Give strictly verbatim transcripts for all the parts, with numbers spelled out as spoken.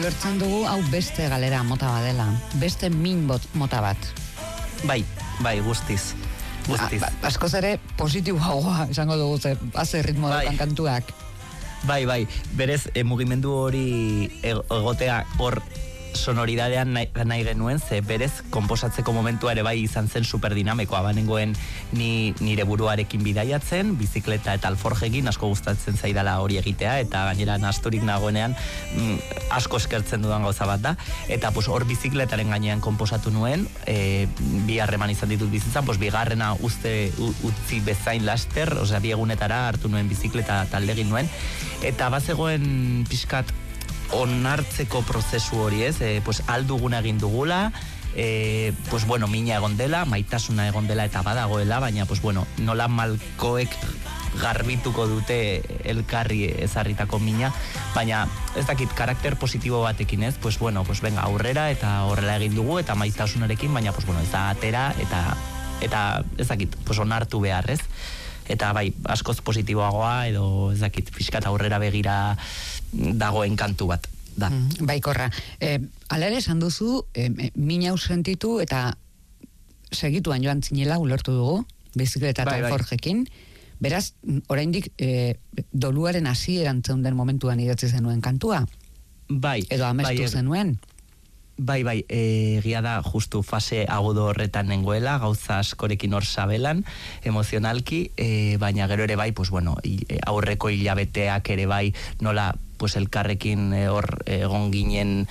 ulertzen dugu hau beste galera mota badela, beste min bot, mota bat. Bai, bai, guztiz. Guztiz. A, ba, askoz ere positiboagoa, esango dugu, ze, haze ritmo bai. Daukan kantuak. Bai, bai, berez, e, mugimendu hori egotea hor sonoridadean nahi, nahi genuen, ze berez konposatzeko momentua ere bai izan zen superdinamikoa, banengoen ni, nire buruarekin bidaiatzen, bizikleta eta alforjekin asko gustatzen zaidala hori egitea, eta gainera nasturik nagoenean mm, asko eskertzen dudan gauza bat da, eta pues, hor bizikletaren gainean konposatu nuen, e, bi harreman izan ditut bizitzan, pues, bigarrena uste utzi bezain laster, osea, bi egunetara hartu nuen bizikleta taldegin nuen, eta bazegoen pixkat onartzeko prozesu hori, ez? E, pues alduguna egin dugula, e, pues bueno, mina egon dela, maitasuna egon dela eta badagoela, baina pues bueno, nola malkoek garbituko dute elkarri ezarritako mina, baina ez dakit karakter positibo batekin, ez? Pues bueno, pues venga, aurrera eta horrela egin dugu eta maitasunarekin, baina pues bueno, ez da atera eta eta ez dakit, pues onartu behar, ez? Eta bai, askoz positiboagoa edo ez dakit, pixkat aurrera begira dagoen kantu bat da. Mm, baikorra. E, Alere esan duzu, e, min hau sentitu eta segituan joan zinela ulertu dugu, bizikleta eta alforjekin. Beraz, oraindik e, doluaren hasieran zeunden momentuan idatzi zenuen kantua? Bai. Edo amestu bai, zenuen? Bai, bai, egia da justu fase agudo horretan nengoela, gauza askorekin hor sabelan, emozionalki, e, baina gero ere bai, pues bueno, aurreko hilabeteak ere bai, nola, pues elkarrekin hor egon ginen,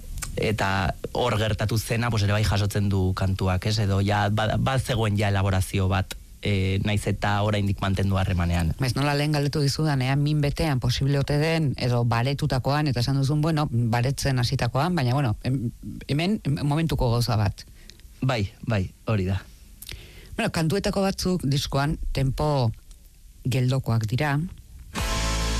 eta hor gertatu zena, pues ere bai jasotzen du kantuak, ez, edo ja, bat, bat zegoen ja elaborazio bat, E, naiz eta oraindik mantendu harremanean. Ez nola lehen galdetu dizudanean min betean posible ote den edo baretutakoan eta esan duzun, bueno, baretzen hasitakoan, baina bueno, hemen momentuko gauza bat. Bai, bai, hori da. Bueno, kantuetako batzuk diskoan tempo geldokoak dira,